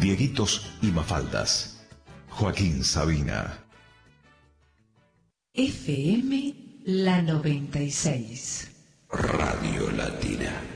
Dieguitos y Mafaldas. Joaquín Sabina. FM La 96. Radio Latina.